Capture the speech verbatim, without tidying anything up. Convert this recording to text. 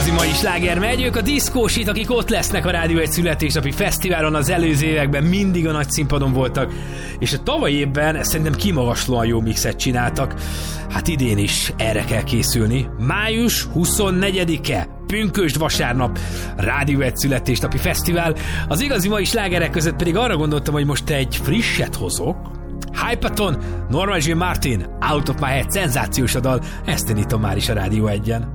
igazi mai sláger megy, ők a diszkósit, akik ott lesznek a Rádió egy születésnapi fesztiválon, az előző években mindig a nagy színpadon voltak, és a tavalyi évben szerintem kimagaslóan jó mixet csináltak. Hát idén is erre kell készülni. május huszonnegyedike, pünkösd vasárnap, Rádió egy születésnapi fesztivál. Az igazi mai slágerek között pedig arra gondoltam, hogy most egy frisset hozok. Hypaton, Norma Jean Martin, Out of My Head, szenzációs a dal, ezt indítom már is a Rádió egyen.